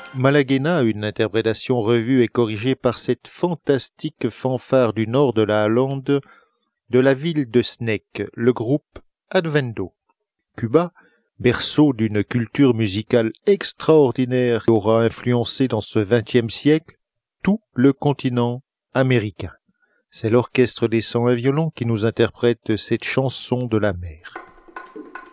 Malaguena, une interprétation revue et corrigée par cette fantastique fanfare du nord de la Hollande, de la ville de Sneek, le groupe Advendo. Cuba, berceau d'une culture musicale extraordinaire qui aura influencé dans ce XXe siècle tout le continent américain. C'est l'Orchestre des 101 violons qui nous interprète cette chanson de la mer.